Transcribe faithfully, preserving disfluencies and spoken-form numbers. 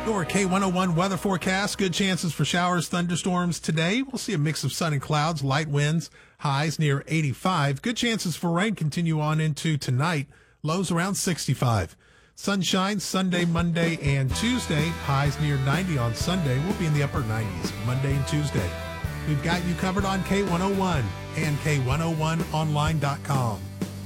Your K one oh one weather forecast. Good chances for showers, thunderstorms today. We'll see a mix of sun and clouds, light winds, highs near eighty-five. Good chances for rain continue on into tonight. Lows around sixty-five. Sunshine Sunday, Monday, and Tuesday. Highs near ninety on Sunday. We'll be in the upper nineties Monday and Tuesday. We've got you covered on K one oh one and K one oh one online dot com.